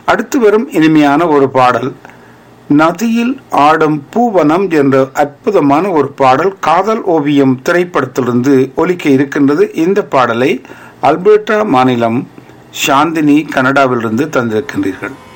அடுத்து வரும் இனிமையான ஒரு பாடல், நதியில் ஆடும் பூவனம் என்ற அற்புதமான ஒரு பாடல் காதல் ஓவியம் திரைப்படத்திலிருந்து ஒலிக்க இருக்கின்றது. இந்த பாடலை அல்பர்டா மாநிலம் சாந்தினி கனடாவிலிருந்து தந்திருக்கின்றீர்கள்.